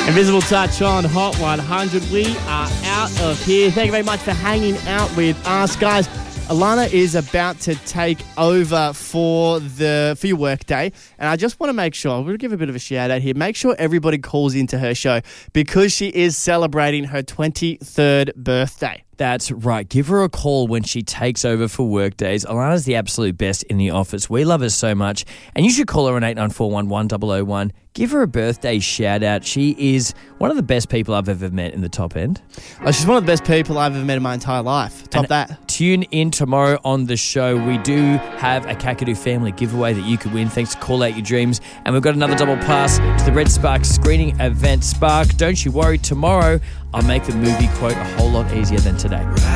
Invisible Touch on Hot 100. We are out of here. Thank you very much for hanging out with us, guys. Alana is about to take over for your work day, and I just want to make sure, we'll give a bit of a shout out here, make sure everybody calls into her show because she is celebrating her 23rd birthday. That's right. Give her a call when she takes over for work days. Alana's the absolute best in the office. We love her so much. And you should call her on 89411001. Give her a birthday shout out. She is one of the best people I've ever met in the top end. Oh, she's one of the best people I've ever met in my entire life. Top that. Tune in tomorrow on the show. We do have a Kakadu family giveaway that you could win thanks to Call Out Your Dreams. And we've got another double pass to the Red Spark screening event. Spark, don't you worry. Tomorrow, I'll make the movie quote a whole lot easier than today.